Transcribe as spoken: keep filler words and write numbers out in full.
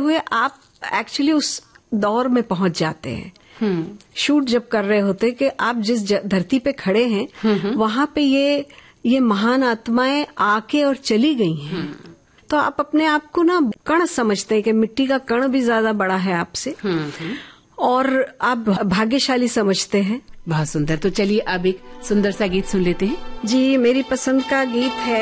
हुए आप एक्चुअली उस दौर में पहुंच जाते हैं। शूट जब कर रहे होते कि आप जिस धरती पे खड़े हैं वहां पे ये ये महान आत्माएं आके और चली गई हैं, तो आप अपने आप को ना कण समझते हैं कि मिट्टी का कण भी ज्यादा बड़ा है आपसे और आप भाग्यशाली समझते हैं। बहुत सुंदर। तो चलिए अब एक सुंदर सा गीत सुन लेते हैं। जी, मेरी पसंद का गीत है